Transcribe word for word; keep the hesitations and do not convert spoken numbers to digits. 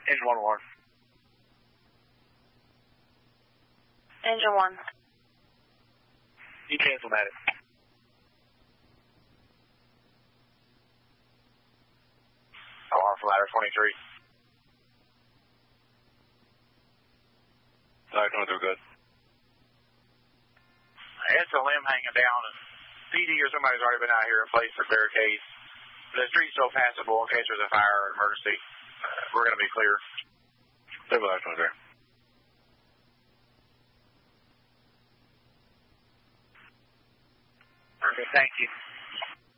Engine one one. Engine one. You cancel that. Alarm for ladder twenty-three. Ladder twenty-three, good. It's a limb hanging down, and P D or somebody's already been out here and placed the barricades. The street's still passable in case there's a fire or emergency. Uh, we're going to be clear. Stable ladder twenty-three. Okay, thank you.